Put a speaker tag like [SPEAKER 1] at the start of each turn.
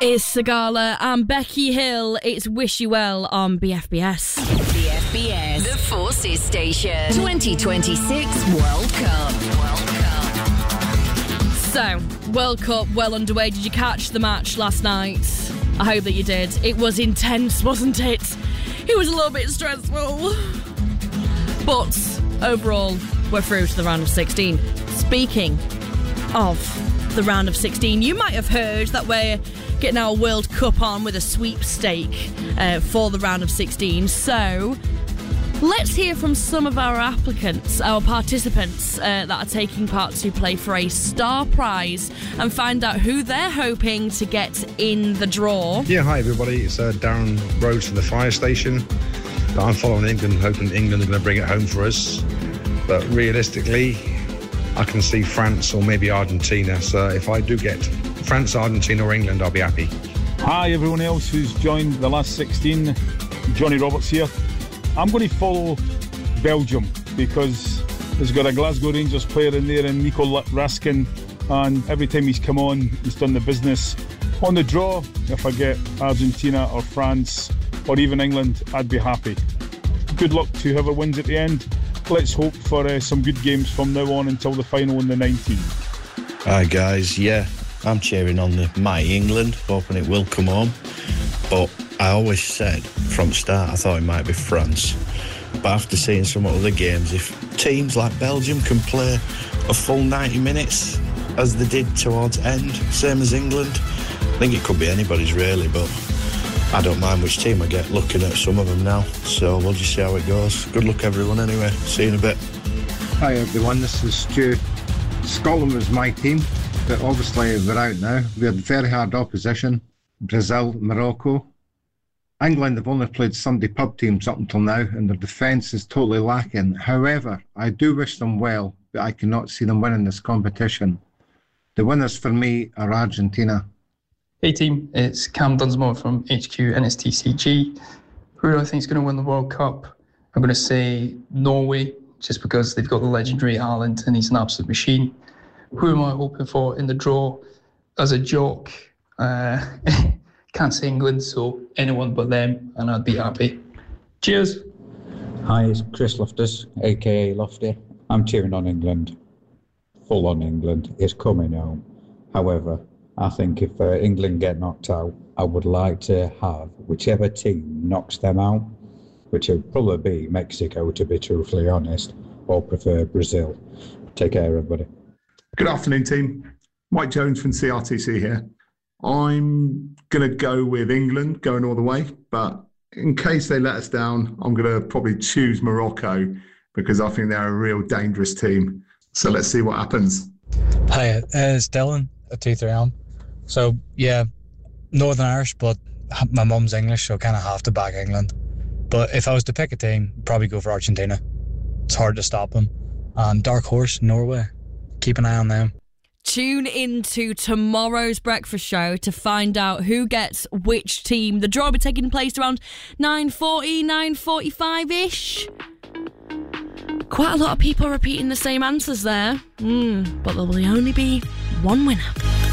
[SPEAKER 1] It's Sagala and Becky Hill. It's Wish You Well on BFBS.
[SPEAKER 2] BFBS, the Forces Station. 2026 World Cup.
[SPEAKER 1] So, World Cup well underway. Did you catch the match last night? I hope that you did. It was intense, wasn't it? It was a little bit stressful. But overall, we're through to the round of 16. Speaking of the round of 16, you might have heard that we're getting our World Cup on with a sweepstake for the round of 16. So let's hear from some of our applicants, our participants that are taking part to play for a star prize and find out who they're hoping to get in the draw.
[SPEAKER 3] Yeah, hi everybody, it's Darren Rhodes from the fire station. I'm following England, hoping England are going to bring it home for us. But realistically, I can see France or maybe Argentina. So if I do get France, Argentina or England, I'll be happy.
[SPEAKER 4] Hi everyone else who's joined the last 16. Johnny Roberts here. I'm going to follow Belgium because there's got a Glasgow Rangers player in there and Nico Raskin, and every time he's come on he's done the business. On the draw, if I get Argentina or France or even England, I'd be happy. Good luck to whoever wins at the end. Let's hope for some good games from now on until the final on the 19th.
[SPEAKER 5] Hi guys, yeah, I'm cheering on the mighty England, hoping it will come home. But I always said from the start I thought it might be France. But after seeing some other games, if teams like Belgium can play a full 90 minutes as they did towards end, same as England, I think it could be anybody's really, but I don't mind which team I get looking at some of them now. So we'll just see how it goes. Good luck everyone anyway. See you in a bit.
[SPEAKER 6] Hi everyone, this is Stu. Scotland was my team, but obviously we're out now. We had very hard opposition. Brazil, Morocco. England have only played Sunday pub teams up until now and their defence is totally lacking. However, I do wish them well, but I cannot see them winning this competition. The winners for me are Argentina.
[SPEAKER 7] Hey team, it's Cam Dunsmore from HQ NSTCG. Who do I think is going to win the World Cup? I'm going to say Norway, just because they've got the legendary Haaland and he's an absolute machine. Who am I hoping for in the draw? As a joke, can't say England, so anyone but them, and I'd be happy. Cheers.
[SPEAKER 8] Hi, it's Chris Loftus, aka Lofty. I'm cheering on England. Full on England. It's coming home. However, I think if England get knocked out, I would like to have whichever team knocks them out, which would probably be Mexico, to be truthfully honest, or prefer Brazil. Take care, everybody.
[SPEAKER 9] Good afternoon, team. Mike Jones from CRTC here. I'm going to go with England, going all the way, but in case they let us down, I'm going to probably choose Morocco because I think they're a real dangerous team. So let's see what happens.
[SPEAKER 10] Hi, it's Dylan at 2-3 So, yeah, Northern Irish, but my mum's English, so I kind of have to back England. But if I was to pick a team, probably go for Argentina. It's hard to stop them. And Dark Horse, Norway. Keep an eye on them.
[SPEAKER 1] Tune into tomorrow's breakfast show to find out who gets which team. The draw will be taking place around 9:40, 9:45-ish. Quite a lot of people repeating the same answers there. But there will only be one winner.